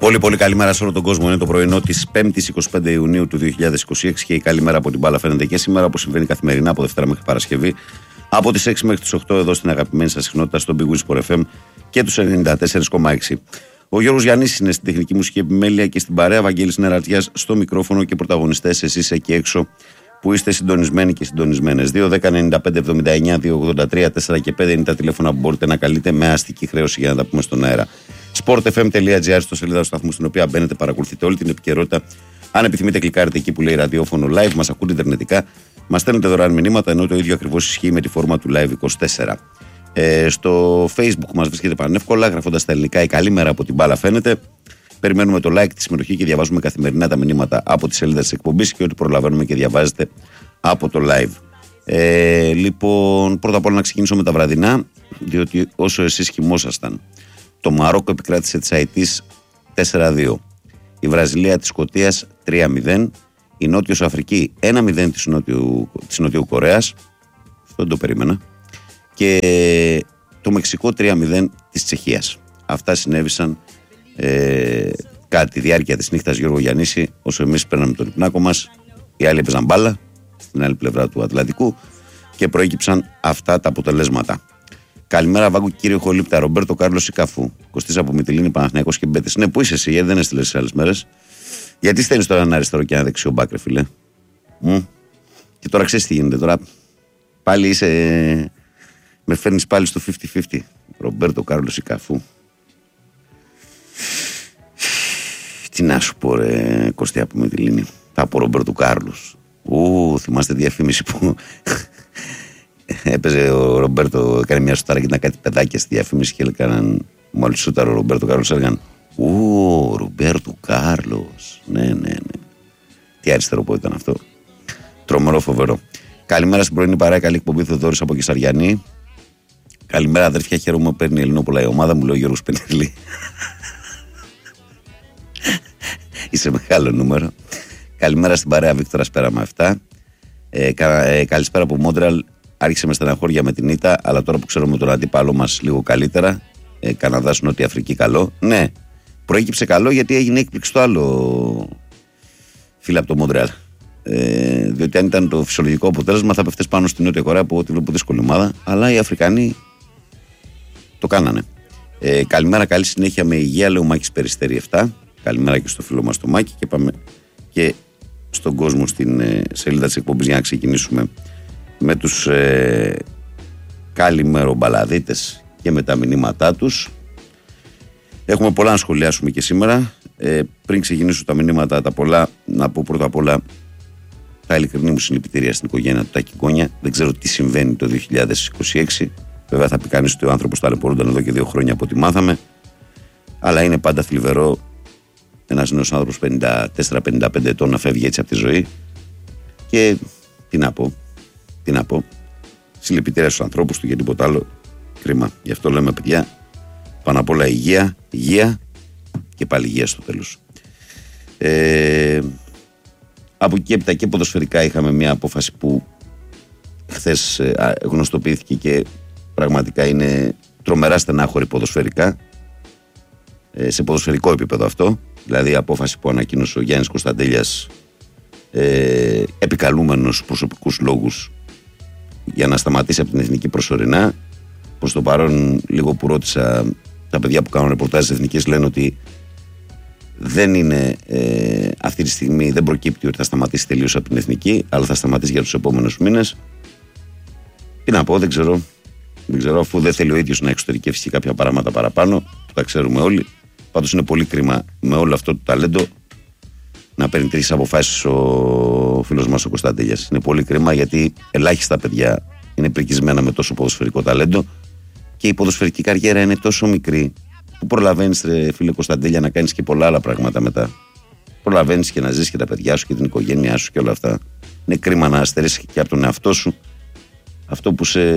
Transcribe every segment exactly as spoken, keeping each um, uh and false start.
Πολύ πολύ καλημέρα σε όλο τον κόσμο. Είναι το πρωινό της πέμπτης εικοστή πέμπτη Ιουνίου του δύο χιλιάδες είκοσι έξι και η καλή μέρα από την μπάλα φαίνεται και σήμερα, όπως συμβαίνει καθημερινά από Δευτέρα μέχρι Παρασκευή. Από τις έξι μέχρι τις οκτώ εδώ στην αγαπημένη σας συχνότητα στον Big Win Sport εφ εμ και τους ενενήντα τέσσερα κόμμα έξι. Ο Γιώργος Γιαννής είναι στην τεχνική μουσική επιμέλεια και στην παρέα, Βαγγέλης Νερατιάς στο μικρόφωνο και πρωταγωνιστές εσείς εκεί έξω που είστε συντονισμένοι και συντονισμένες. δύο δέκα ενενήντα πέντε εβδομήντα εννιά δύο ογδόντα τρία τέσσερα και πέντε είναι τα τηλέφωνα που μπορείτε να καλείτε με αστική χρέωση για να τα πούμε στον αέρα. sport εφ εμ τελεία τζι άρ στο σελίδα του σταθμού στην οποία μπαίνετε, παρακολουθείτε όλη την επικαιρότητα. Αν επιθυμείτε, κλικάρετε εκεί που λέει ραδιόφωνο live, μας ακούτε ιντερνετικά, μας στέλνετε δωρεάν μηνύματα, ενώ το ίδιο ακριβώς ισχύει με τη φόρμα του Live είκοσι τέσσερα. Ε, στο Facebook μας βρίσκεται πανεύκολα, γραφώντας τα ελληνικά η καλή μέρα από την μπάλα φαίνεται. Περιμένουμε το like, τη συμμετοχή και διαβάζουμε καθημερινά τα μηνύματα από τη σελίδα της εκπομπής και ό,τι προλαβαίνουμε και διαβάζετε από το live. Ε, λοιπόν, πρώτα απ' όλα να ξεκινήσω με τα βραδινά, διότι όσο εσείς κοιμόσασταν, το Μαρόκο επικράτησε της Αιτής τέσσερα δύο. Η Βραζιλία της Σκωτίας τρία μηδέν. Η Νότιος Αφρική ένα μηδέν της Νότιου, της Νότιου Κορέας. Αυτό δεν το περίμενα. Και το Μεξικό τρία μηδέν της Τσεχίας. Αυτά συνέβησαν ε, κατά τη διάρκεια της νύχτας, Γιώργο Γιαννίση, όσο εμείς παίρναμε τον υπνάκο μας. Οι άλλοι έπαιζαν μπάλα στην άλλη πλευρά του Ατλαντικού και προέκυψαν αυτά τα αποτελέσματα. Καλημέρα, Βάγκο, κύριε Χολύπτα. Ρομπέρτο Κάρλος Σικαφού. Κωστής από Μυτιλίνη, Παναθηναϊκός και Μπέτης. Ναι, πού είσαι εσύ, γιατί δεν έστειλες τις άλλες μέρες? Γιατί στέλνεις τώρα ένα αριστερό και ένα δεξιό μπακ, ρε φίλε? Μ? Και τώρα ξέρεις τι γίνεται τώρα. Πάλι είσαι. Με φέρνεις πάλι στο πενήντα πενήντα. Ρομπέρτο Κάρλος Σικαφού. Τι να σου πω, ρε Κωστή από Μυτιλίνη. Θα πω Ρομπέρτο Κάρλος. Ου, θυμάστε διαφήμιση που. Έπαιζε ο Ρομπέρτο, έκανε μια σουτάρα και ήταν κάτι παιδάκια στη διαφήμιση και έλεγαν, μόλις σούταρο ο Ρομπέρτο Κάρλος, έλεγαν «Ου, Ρομπέρτο Κάρλος». Ναι, ναι, ναι. Τι αριστερό που ήταν αυτό. Τρομερό, φοβερό. Καλημέρα στην πρωινή παρέα, καλή εκπομπή, Θεοδόρης από Κεσαριανή. Καλημέρα, αδερφιά, χαίρομαι που παίρνει η Ελληνόπουλα η ομάδα μου, λέει ο Γιώργος Πενελή. Είσαι μεγάλο νούμερο. Καλημέρα στην παρέα, Βίκτορας Πέραμα επτά. Ε, κα, ε, καλησπέρα από Μόντρεαλ. Άρχισε με στεναχώρια με την ήττα, αλλά τώρα που ξέρουμε τον αντίπαλό μας λίγο καλύτερα, ε, Καναδάς, Νότια Αφρική, καλό. Ναι, προέκυψε καλό γιατί έγινε έκπληξη το άλλο, φίλε, από το Μόντρεαλ. Ε, διότι αν ήταν το φυσιολογικό αποτέλεσμα θα πέφτες πάνω στην Νότια Κορέα, που τη βλέπω δύσκολη ομάδα, αλλά οι Αφρικανοί το κάνανε. Ε, καλημέρα, καλή συνέχεια με υγεία, λέει ο Μάκης Περιστέρη επτά. Καλημέρα και στο φίλο μας το Μάκη και πάμε και στον κόσμο στην ε, σελίδα της εκπομπής για να ξεκινήσουμε με τους ε, καλημερομπαλαδίτες και με τα μηνύματά τους. Έχουμε πολλά να σχολιάσουμε και σήμερα. Ε, πριν ξεκινήσω τα μηνύματα τα πολλά, να πω πρώτα απ' όλα τα ειλικρινή μου συλληπιτήρια στην οικογένεια του Τάκη Γκόνια. Δεν ξέρω τι συμβαίνει το δύο χιλιάδες είκοσι έξι. Βέβαια θα πει κανείς ότι ο άνθρωπος ταλαιπωρούνταν εδώ και δύο χρόνια από ό,τι μάθαμε. Αλλά είναι πάντα θλιβερό ένας νέος άνθρωπος πενήντα τέσσερα πενήντα πέντε ετών να φεύγει έτσι από τη ζωή. Και τι να πω. Τι να πω, συλληπιτήρια στους ανθρώπους του, για τίποτα άλλο. Κρίμα. Γι' αυτό λέμε, παιδιά, πάνω απ' όλα υγεία, υγεία και πάλι υγεία στο τέλος. Ε, από εκεί έπειτα και ποδοσφαιρικά είχαμε μια απόφαση που χθες ε, γνωστοποιήθηκε και πραγματικά είναι τρομερά στενάχωρη ποδοσφαιρικά. Ε, σε ποδοσφαιρικό επίπεδο αυτό. Δηλαδή η απόφαση που ανακοίνωσε ο Γιάννης Κωνσταντέλιας, ε, επικαλούμενος προσωπικούς λόγους, για να σταματήσει από την εθνική προσωρινά. Προς το παρόν, λίγο που ρώτησα τα παιδιά που κάνουν ρεπορτάζ της εθνικής, λένε ότι δεν είναι ε, αυτή τη στιγμή, δεν προκύπτει ότι θα σταματήσει τελείως από την εθνική, αλλά θα σταματήσει για τους επόμενους μήνες. Τι να πω, δεν ξέρω. Δεν ξέρω, αφού δεν θέλει ο ίδιος να εξωτερικεύσει κάποια πράγματα παραπάνω, που τα ξέρουμε όλοι. Πάντως είναι πολύ κρίμα με όλο αυτό το ταλέντο να παίρνει τρεις αποφάσεις ο φίλος μας ο Κωνσταντέλιας. Είναι πολύ κρίμα γιατί ελάχιστα παιδιά είναι πρικισμένα με τόσο ποδοσφαιρικό ταλέντο και η ποδοσφαιρική καριέρα είναι τόσο μικρή που προλαβαίνεις, ρε φίλε Κωνσταντέλια, να κάνεις και πολλά άλλα πράγματα μετά. Προλαβαίνεις και να ζεις και τα παιδιά σου και την οικογένειά σου και όλα αυτά. Είναι κρίμα να αστερίσεις και από τον εαυτό σου αυτό που σε,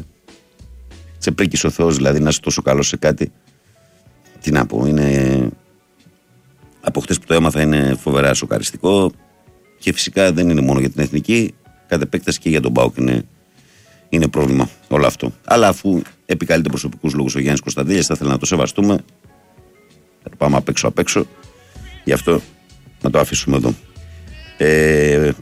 σε πρίκησε ο Θεός, δηλαδή να είσαι τόσο καλός σε κάτι. Τι να πω, είναι. Από χτες που το έμαθα είναι φοβερά σοκαριστικό και φυσικά δεν είναι μόνο για την εθνική, κατ' επέκταση και για τον ΠΑΟΚ είναι, είναι πρόβλημα όλο αυτό. Αλλά αφού επικαλείται προσωπικούς λόγους ο Γιάννης Κωνσταντέλιας, θα ήθελα να το σεβαστούμε. Θα το πάμε απ' έξω απ' έξω. Γι' αυτό να το αφήσουμε εδώ. Ε,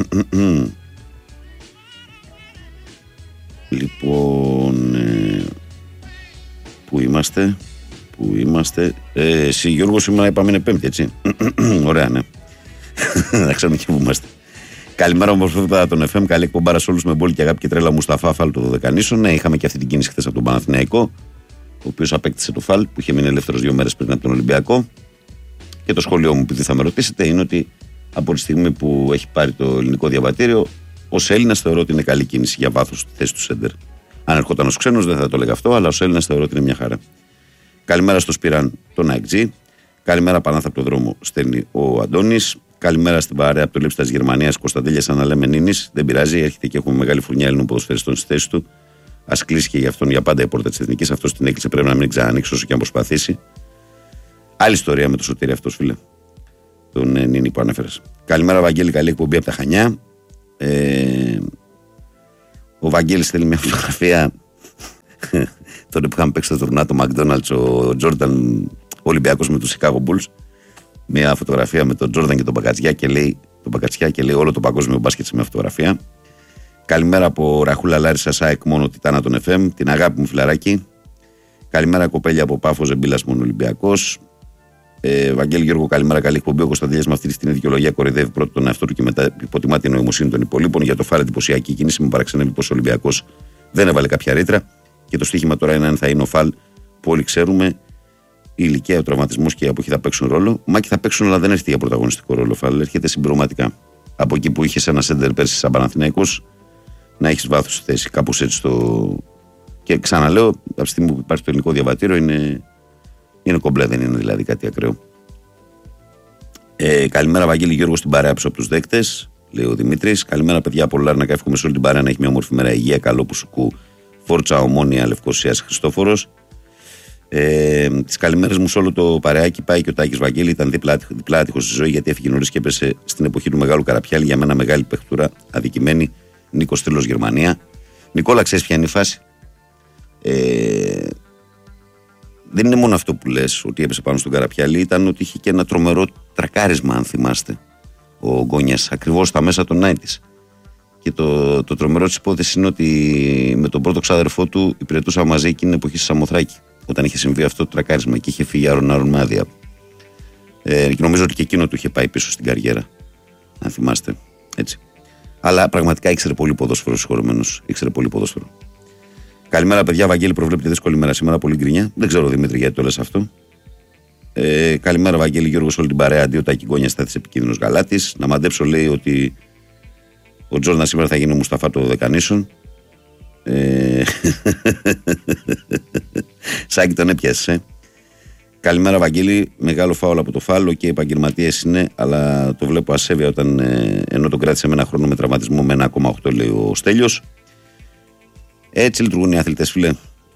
λοιπόν, ε, πού είμαστε, πού είμαστε. Ε, εσύ Γιώργο, σήμερα είπαμε είναι Πέμπτη, έτσι. Ωραία, ναι. Να ξέρουμε και πού είμαστε. Καλημέρα, ομορφόπεδα των εφ εμ. Καλή εκπομπάρα σε όλους με μπόλη και αγάπη και τρέλα Μουσταφά, φάλ του Δωδεκανήσων. Ναι, είχαμε και αυτή την κίνηση χθες από τον Παναθηναϊκό, ο οποίος απέκτησε το φάλ που είχε μείνει ελεύθερος δύο μέρες πριν από τον Ολυμπιακό. Και το σχόλιο μου, επειδή θα με ρωτήσετε, είναι ότι από τη στιγμή που έχει πάρει το ελληνικό διαβατήριο, ως Έλληνας θεωρώ ότι είναι καλή κίνηση για βάθος στη θέση του σέντερ. Αν ερχόταν ως ξένος δεν θα το έλεγα αυτό, αλλά ως Έλληνας θεωρώ ότι είναι μια χαρά. Καλημέρα στο Σπυράν, τον ΑΕΚΤΖΙ. Καλημέρα Πανάθα από το δρόμο, στέλνει ο Αντώνης. Καλημέρα στην παρέα από το Λέψη τη Γερμανία, Κωνσταντέλια Αναλέμενίνης. Δεν πειράζει, έρχεται και έχουμε μεγάλη φουρνιά Έλληνων ποδοσφαιριστών στη θέση του. Ας κλείσει και για αυτόν για πάντα η πόρτα της Εθνικής. Αυτό την έκλεισε, πρέπει να μην ξανανοίξει όσο και αν προσπαθήσει. Άλλη ιστορία με το Σωτήρι αυτό, φίλε. Τον ε, Νίνη που ανέφερες. Καλημέρα, Βαγγέλη, καλή εκπομπή από τα Χανιά. Ε, ο Βαγγέλης θέλει μια φωτογραφία. Τότε που είχαμε παίξει το τουρνά του McDonald's, ο Τζόρνταν Ολυμπιακός με τους Chicago Bulls. Μια φωτογραφία με τον Τζόρνταν και τον Μπακατσιά και λέει, τον Μπακατσιά και λέει όλο το παγκόσμιο μπάσκετ σε μια φωτογραφία. Καλημέρα από Ραχούλα Λάρισα ΣΑΕΚ μόνο Τιτάνα των εφ εμ. Την αγάπη μου φιλαράκι. Καλημέρα κοπέλια από Πάφο Ζεμπίλας μόνο Ολυμπιακός. Ε, Βαγγέλη Γιώργο, καλημέρα, καλή εκπομπή. Ο Κωνσταντέλιας με αυτή την δικαιολογία κοροϊδεύει πρώτον τον εαυτό του και μετά υποτιμά την νοημοσύνη των υπολείπων. Για το φάρ εντυπωσιακή κίνηση μου παραξενεύει πως ο Ολυμπιακός δεν έβαλε κάποια ρήτρα. Και το στοίχημα τώρα είναι αν θα είναι ο φαλ που όλοι ξέρουμε. Η ηλικία, ο τραυματισμός και η αποχή θα παίξουν ρόλο. Μα και θα παίξουν, αλλά δεν έρχεται για πρωταγωνιστικό ρόλο. Φαλ έρχεται συμπληρωματικά. Από εκεί που είχε ένα σέντερ πέρσι σαν Παναθηναϊκός, να έχει βάθος στη θέση. Κάπως έτσι το. Και ξαναλέω, από τη στιγμή που υπάρχει το ελληνικό διαβατήριο είναι. Είναι κομπλέ, δεν είναι δηλαδή κάτι ακραίο. Ε, καλημέρα, Βαγγέλη Γιώργο, στην παρέα πίσω από τους δέκτες, λέει ο Δημήτρης. Καλημέρα, παιδιά από Λάρνακα. Εύχομαι σε όλη την παρέα να έχει μια όμορφη μέρα. Υγεία, καλό πουσουκού, Φόρτσα, Ομόνια, Λευκοσίας, Χριστόφορος. Ε, τις καλημέρες μου σε όλο το παρεάκι πάει και ο Τάκης Βαγγέλη. Ήταν διπλά, διπλά άτυχος στη ζωή γιατί έφυγε νωρίς και έπεσε στην εποχή του Μεγάλου Καραπιάλη. Για μένα μεγάλη παιχτούρα, αδικημένη. Νίκος Τρίλος, Γερμανία. Νικόλα, ξέρεις ποια είναι η φάση. Ε, Δεν είναι μόνο αυτό που λες ότι έπεσε πάνω στον Καραπιάλη, ήταν ότι είχε και ένα τρομερό τρακάρισμα, αν θυμάστε, ο Γκόνιας, ακριβώς στα μέσα των ενενήντα. Και το, το τρομερό της υπόθεσης είναι ότι με τον πρώτο ξάδερφό του υπηρετούσα μαζί εκείνη την εποχή στη Σαμοθράκη, όταν είχε συμβεί αυτό το τρακάρισμα και είχε φύγει άρον-άρον με άδεια. Ε, και νομίζω ότι και εκείνο του είχε πάει πίσω στην καριέρα, αν θυμάστε. Έτσι. Αλλά πραγματικά ήξερε πολύ ποδόσφαιρο συγχωρεμένος, ήξερε πολύ ποδόσφαιρο. Καλημέρα, παιδιά. Βαγγέλη, προβλέπετε δύσκολη μέρα σήμερα. Πολύ γκρινιά. Δεν ξέρω, Δημήτρη, γιατί το λες αυτό. Ε, καλημέρα, Βαγγέλη Γιώργο, όλη την παρέα. Αντίο Τάκη Γκόνια στάθησε επικίνδυνος γαλάτης. Να μαντέψω, λέει, ότι ο Τζόρνταν σήμερα θα γίνει ο Μουσταφά των Δωδεκανήσων. Ε... Σάκη τον έπιασε. Ε. Καλημέρα, Βαγγέλη. Μεγάλο φάουλ από το φάλο και επαγγελματίες είναι, αλλά το βλέπω ασέβεια όταν ε, ενώ τον κράτησε με ένα χρόνο με τραυματισμό με ένα κόμμα οκτώ, λέει ο Στέλιος. Έτσι λειτουργούν οι αθλητές, φίλε.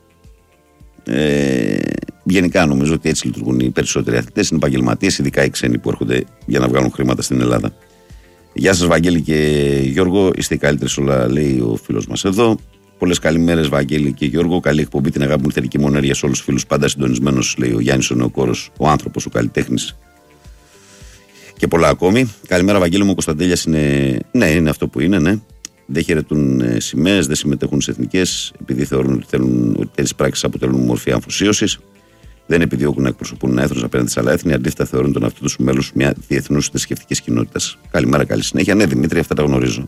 Ε, γενικά νομίζω ότι έτσι λειτουργούν οι περισσότεροι αθλητές. Είναι επαγγελματίες, ειδικά οι ξένοι που έρχονται για να βγάλουν χρήματα στην Ελλάδα. Γεια σας, Βαγγέλη και Γιώργο. Είστε οι καλύτεροι όλα, λέει ο φίλος μας εδώ. Πολλές καλημέρες, Βαγγέλη και Γιώργο. Καλή εκπομπή, την αγάπη μου, θετική μονέρια σε όλους τους φίλους. Πάντα συντονισμένος, λέει ο Γιάννης ο Νεοκόρος, ο άνθρωπος, ο καλλιτέχνης. Και πολλά ακόμη. Καλημέρα, Βαγγέλη μου. Ο Κωνσταντέλιας είναι. Ναι, είναι αυτό που είναι, ναι. Δεν χαιρετούν σημαίες, δεν συμμετέχουν σε εθνικές, επειδή θεωρούν ότι, θέλουν, ότι τέτοιες πράξεις αποτελούν μορφή αμφωσίωσης. Δεν επιδιώκουν να εκπροσωπούν ένα έθνος απέναντι σε άλλα έθνη, αντίθετα θεωρούν τον εαυτό τους μέλος μια διεθνούς θρησκευτικής κοινότητας. Καλημέρα, καλή συνέχεια. Ναι, Δημήτρη, αυτά τα γνωρίζω.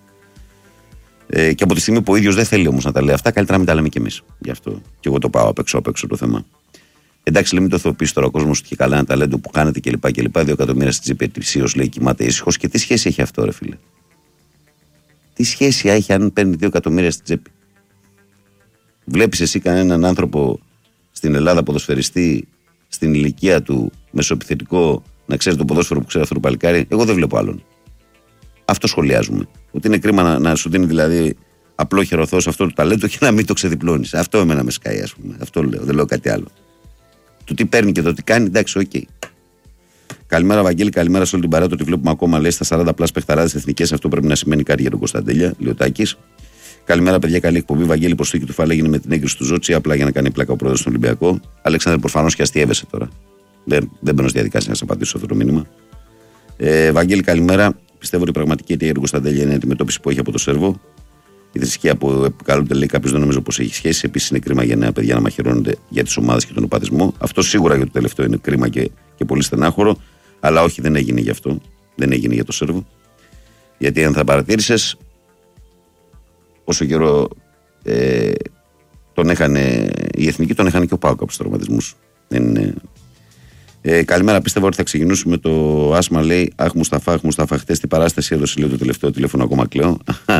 Ε, και από τη στιγμή που ο ίδιος δεν θέλει όμως να τα λέει αυτά, καλύτερα να μην τα λέμε κι εμείς. Γι' αυτό και εγώ το πάω απ' έξω απ' έξω το θέμα. Εντάξει, λέμε το θεοποιήσει τώρα ο κόσμος του και καλά ένα ταλέντο που χάνεται κλπ. κλπ. Δύο εκατομμύρια στην τσέπη ετησίως, λέει, κοιμάται ήσυχος. Και τι σχέση έχει αυτό, ρε φίλε. Τι σχέση έχει αν παίρνει δύο εκατομμύρια στην τσέπη. Βλέπεις εσύ κανέναν άνθρωπο στην Ελλάδα ποδοσφαιριστή στην ηλικία του μεσοεπιθετικό να ξέρει το ποδόσφαιρο που ξέρει αυτό το παλικάρι? Εγώ δεν βλέπω άλλον. Αυτό σχολιάζουμε. Ότι είναι κρίμα να, να σου δίνει δηλαδή απλό χεροθό σε αυτό το ταλέντο και να μην το ξεδιπλώνεις. Αυτό εμένα με σκάει, ας πούμε. Αυτό λέω, δεν λέω κάτι άλλο. Το τι παίρνει και το τι κάνει, εντάξει, οκ. Okay. Καλημέρα, Βαγγέλη, καλημέρα σε όλη την παρέα. Το ότι βλέπουμε ακόμα, λέει, στα σαράντα πλάς παιχταράδες εθνικές, αυτό πρέπει να σημαίνει κάτι για τον Κωνσταντέλια, λέει ο Τάκης. Καλημέρα, παιδιά, καλή εκπομπή. Βαγγέλη, προσθήκη του Φάλα έγινε με την έγκριση του Ζότσι, απλά για να κάνει πλάκα ο πρόεδρος του Ολυμπιακό. Αλέξανδρε, προφανώς και αστείευεσαι τώρα. Δεν, δεν μπαίνω στη διαδικασία να σα απαντήσω αυτό το μήνυμα. Ε, Βαγγέλη, καλημέρα. Πιστεύω ότι η πραγματική αιτία για τον Κωνσταντέλια είναι η αντιμετώπιση που έχει από το Σέρβο. Η θρησκεία που επικαλούνται, λέει κάποιο, δεν νομίζω πως έχει σχέση. Επίσης, είναι κρίμα για νέα παιδιά να μαχαιρώνονται για τις ομάδες και τον οπαδισμό. Αυτό σίγουρα για το τελευταίο είναι κρίμα και, και πολύ στενάχωρο. Αλλά όχι, δεν έγινε γι' αυτό. Δεν έγινε για το Σέρβο. Γιατί αν θα παρατήρησες, όσο καιρό ε, τον έχανε, η εθνική, τον έχανε και ο ΠΑΟΚ από τους τραυματισμούς. Είναι... Ε, καλημέρα, πίστευα ότι θα ξεκινήσουμε το άσμα, λέει. Αχ, Μουσταφά, αχ, Μουσταφά. Χτες την παράσταση έδωσε, λέει, το τελευταίο τηλέφωνο, ακόμα κλαίω.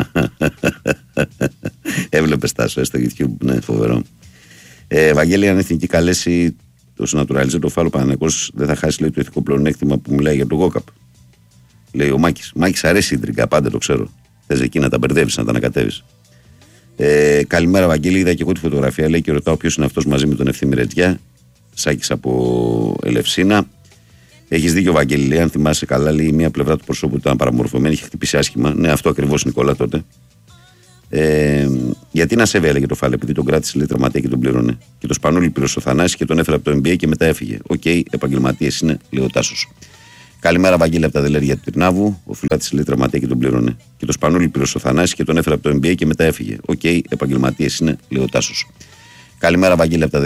Έβλεπε τάσο στο YouTube, ναι, φοβερό. Ε, Βαγγέλη, αν η εθνική καλέσει το συνατουραλιζέ το φάλο, Παναθηναϊκός δεν θα χάσει, λέει, το ηθικό πλεονέκτημα που μιλάει για το γκόκαπ. Λέει ο Μάκης. Μάκης αρέσει η τριγκά, πάντα το ξέρω. Θες εκεί να τα μπερδεύεις, να τα ανακατεύεις. Ε, καλημέρα, Βαγγέλη. Είδα και εγώ τη φωτογραφία, λέει, και ρωτάω ποιος είναι αυτός μαζί με τον Ευθύμη Ρετζιά. Σάκης από Ελευσίνα. Έχεις δίκιο, Βαγγέλη, λέει, αν θυμάσαι καλά, λέει, μία πλευρά του προσώπου ήταν παραμορφωμένη, είχε χτυπήσει άσχημα. Ναι, αυτό ακριβώς, Νικόλα, τότε. Ε, γιατί να σε έλεγε το φάλε, επειδή τον κράτησε, λέει, τραυματία και τον πλήρωνε. Και το Σπανούλη πλήρωσε ο Θανάσης και τον έφερε από το Ν Μπι Έι και μετά έφυγε. Οκ, okay, επαγγελματίες είναι, λέει ο Τάσος. Καλημέρα, Βαγγέλη, από τα Δελέρια του Τυρνάβου. Ο Φιλάτης, λέει, τραυματία και τον πλήρωνε. Και το Σπανούλη πλήρωσε ο Θανάσης και τον έφερε από το Ν Μπι Έι και μετά έφυγε. Οκ, okay, επαγγελματίες είναι, λέει ο Τάσος. Καλημέρα, Βαγγέλη, από τα